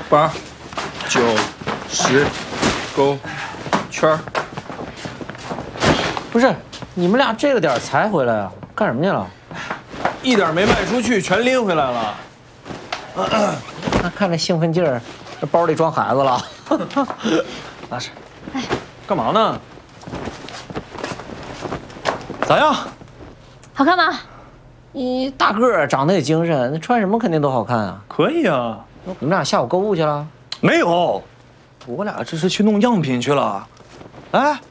8、9、10，勾圈。 不是，你们俩这个点才回来啊？干什么去了？ 一点没卖出去，全拎回来了。 那看这兴奋劲儿，这包里装孩子了。 那是。哎，干嘛呢？咋样？ 好看吗？ 你大个儿，长得也精神，那穿什么肯定都好看啊。 可以啊。 你们俩下午购物去了？ 没有，我俩这是去弄样品去了。哎，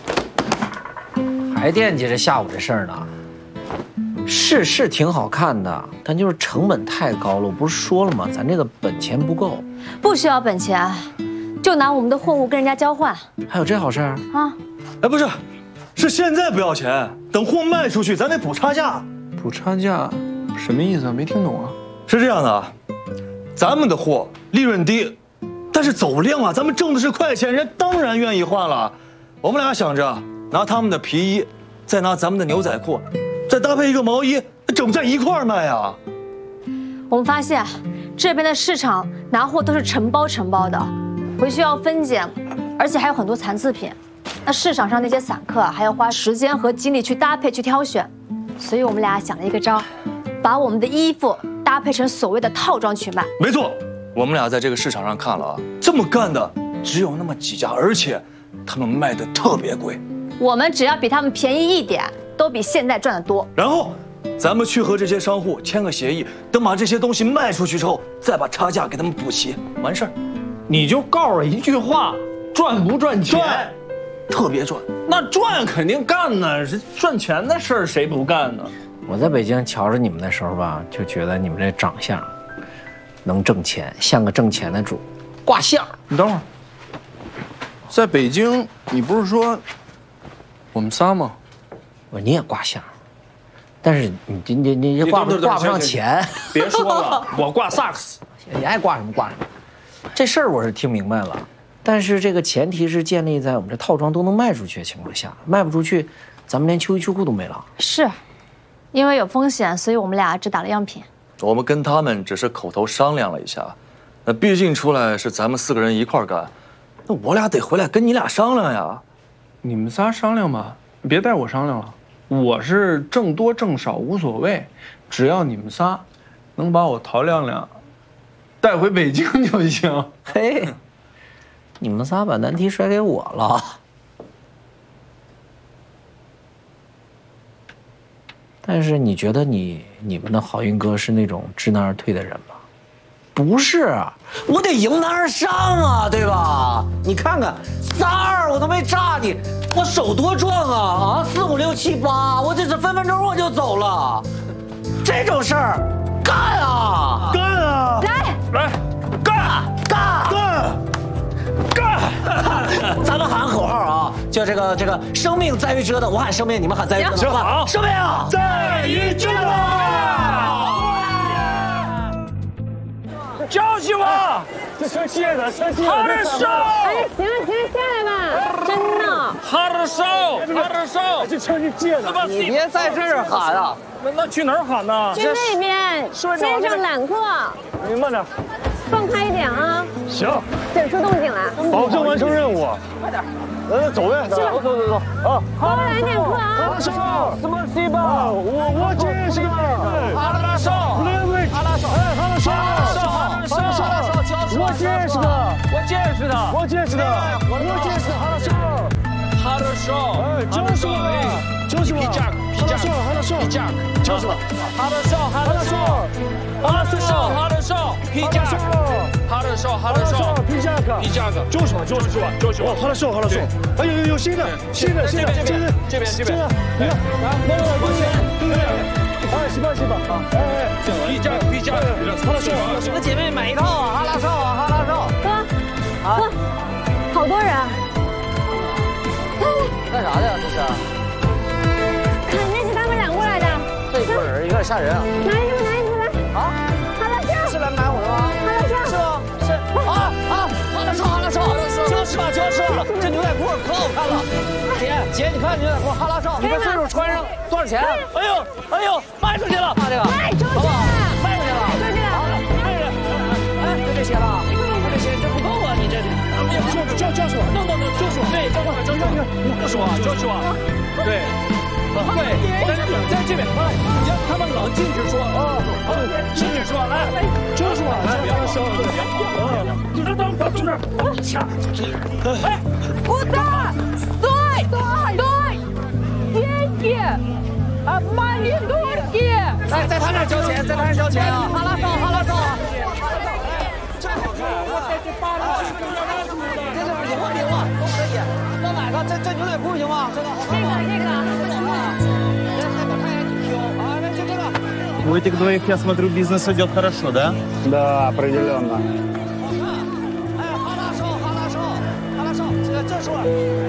还惦记着下午这事儿呢。是挺好看的，但就是成本太高了。我不是说了吗？咱这个本钱不够。 不需要本钱，就拿我们的货物跟人家交换。 还有这好事儿啊？ 哎，不是，是现在不要钱，等货卖出去咱得补差价。 补差价什么意思啊？没听懂啊。 是这样的，咱们的货利润低，但是走量啊，咱们挣的是快钱，人家当然愿意换了。我们俩想着拿他们的皮衣，再拿咱们的牛仔裤，再搭配一个毛衣，整不在一块儿卖啊。 我们发现这边的市场拿货都是成包的，回去要分拣，而且还有很多残次品。那市场上那些散客还要花时间和精力去搭配去挑选，所以我们俩想了一个招，把我们的衣服搭配成所谓的套装去卖。 没错，我们俩在这个市场上看了啊，这么干的只有那么几家，而且他们卖的特别贵。 我们只要比他们便宜一点，都比现在赚得多。 然后咱们去和这些商户签个协议，等把这些东西卖出去之后，再把差价给他们补齐，完事儿。 你就告诉一句话，赚不赚钱？ 赚，特别赚。 那赚肯定干呢，是赚钱的事儿谁不干呢？ 我在北京瞧着你们的时候吧，就觉得你们这长相能挣钱，像个挣钱的主，挂相。 你等会儿，在北京，你不是说我们仨吗？ 我说你也挂相，但是你这挂不上钱。 别说了，我挂萨克斯， 你爱挂什么挂什么。这事儿我是听明白了，但是这个前提是建立在我们这套装都能卖出去的情况下，卖不出去，咱们连秋衣秋裤都没了。 是，因为有风险，所以我们俩只打了样品。 我们跟他们只是口头商量了一下，那毕竟出来是咱们4个人一块儿干，那我俩得回来跟你俩商量呀。 你们仨商量吧，别带我商量了。我是挣多挣少无所谓，只要你们仨能把我陶亮亮带回北京就行。 嘿，你们仨把难题甩给我了。但是你觉得你们的好运哥是那种知难而退的人吗？不是，我得迎难而上啊，对吧？你看看，3-2我都没炸你，我手多壮啊！4、5、6、7、8，我这是分分钟我就走了。这种事儿，干啊！ 干啊！ 来，干！ 咱们喊口号啊，叫这个生命在于折腾，我喊生命，你们喊在于折腾。 好， 生命在于折腾。 教起我！ 这车卸的，车卸的。 好的手！ 哎，行了，下来吧，真的。 好的手！ 这车是借的。 你别在这儿喊啊！ 那去哪儿喊呢？ 去那边，先生揽客。 你慢点。 放开一点啊！ 行， 整出动静来， 保证完成任务。 快点， 来走呗，走啊！ 多来点客啊！ 手，什么西吧？我接是个。 哈拉手， 哈拉手，哎，哈拉手，我接是的， 我接是的， 我接是的，哈拉手， 哈拉手， 哎，就是我，就是我，哈拉手，就是我， 哈拉手，哈拉手，皮夹克，哈拉手， 皮夹克，就是我，哈拉手，哎有新的，这边，你看，哎，是吧，哎， 皮夹克， 哈拉手， 我姐妹买一套啊，哈拉手， 哥，好多人， 干啥的呀？这是？ 肯定是他们揽过来的。 这一拨人有点吓人啊！ 拿衣服来！ 啊， 哈拉手， 是来买我的吗？ 哈拉手， 是吗？是哈拉手，就是吧？这牛仔裤可好看了。姐，你看牛仔裤哈拉手，你这岁数穿上多少钱？哎呦，卖出去了，这个卖出去了， 卖出去了， 卖出去了。 哎，就这些了。 周叔啊，对，在这边，让他们冷静着说，静着说，来，周叔啊，来，别说，就是当把住这儿，掐，哎， Куда? Стой! Стой! Деньги! Монетки! 在他那儿交钱，在他那儿交钱啊！ 好了，走，好了，走。 这个赢了，都可以。要哪个？这牛仔裤行吗？这个好看吗？ 这个。 那个看也挺凶啊，那就这个。 У этих двоих, я смотрю, бизнес идет хорошо, да? Да, определенно. 好看，哎，好拉手，这数。